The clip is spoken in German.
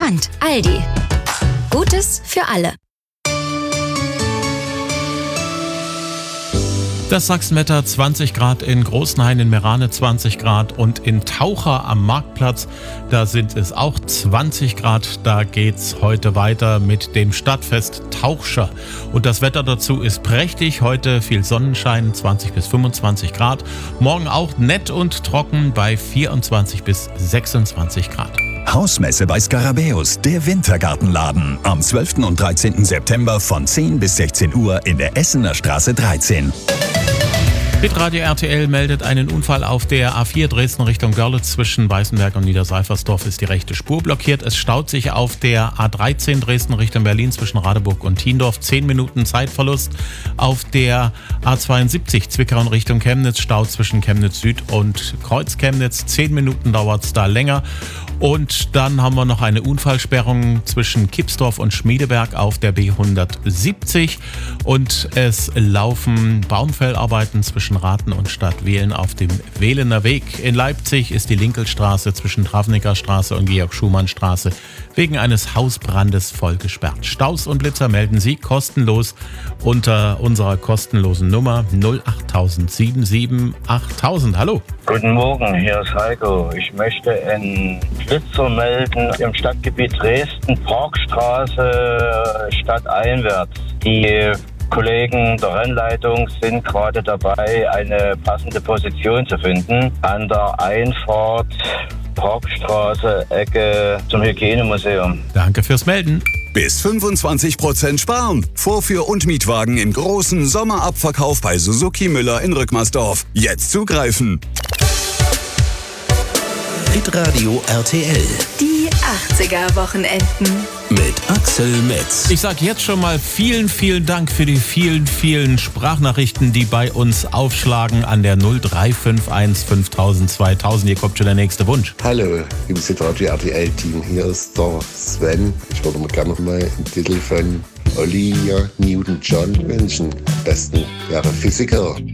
entspannt. Aldi. Gutes für alle. Das Sachsenwetter: 20 Grad in Großenhain, in Meerane 20 Grad und in Taucher am Marktplatz, da sind es auch 20 Grad. Da geht's heute weiter mit dem Stadtfest Tauchscher. Und das Wetter dazu ist prächtig. Heute viel Sonnenschein, 20 bis 25 Grad. Morgen auch nett und trocken bei 24 bis 26 Grad. Hausmesse bei Skarabäus, der Wintergartenladen. Am 12. und 13. September von 10 bis 16 Uhr in der Essener Straße 13. Hitradio RTL meldet einen Unfall auf der A4 Dresden Richtung Görlitz. Zwischen Weißenberg und Niederseifersdorf ist die rechte Spur blockiert. Es staut sich auf der A13 Dresden Richtung Berlin zwischen Radeburg und Thiendorf. 10 Minuten Zeitverlust. Auf der A72 Zwickau in Richtung Chemnitz staut zwischen Chemnitz Süd und Kreuz Chemnitz. 10 Minuten dauert es da länger. Und dann haben wir noch eine Unfallsperrung zwischen Kipsdorf und Schmiedeberg auf der B170. Und es laufen Baumfellarbeiten zwischen Rathen und Stadtwehlen auf dem Wehlener Weg. In Leipzig ist die Linkelstraße zwischen Travnicker Straße und Georg-Schumann-Straße wegen eines Hausbrandes voll gesperrt. Staus und Blitzer melden Sie kostenlos unter unserer kostenlosen Nummer 08077 8000. Hallo. Guten Morgen, hier ist Heiko. Ich möchte einen Blitzer melden im Stadtgebiet Dresden, Parkstraße, stadteinwärts. Die Kollegen der Rennleitung sind gerade dabei, eine passende Position zu finden an der Einfahrt Parkstraße, Ecke zum Hygienemuseum. Danke fürs Melden. Bis 25% sparen. Vorführ- und Mietwagen im großen Sommerabverkauf bei Suzuki Müller in Rückmersdorf. Jetzt zugreifen. Hitradio RTL Die 80er-Wochenenden. mit Axel Metz. Ich sage jetzt schon mal vielen, vielen Dank für die vielen, vielen Sprachnachrichten, die bei uns aufschlagen an der 0351 5000 2000. Hier kommt schon der nächste Wunsch. Hallo, liebes Hitradio RTL-Team, hier ist der Sven. Ich würde mir gerne mal einen Titel von Olivia Newton-John wünschen. Am besten wäre Physiker.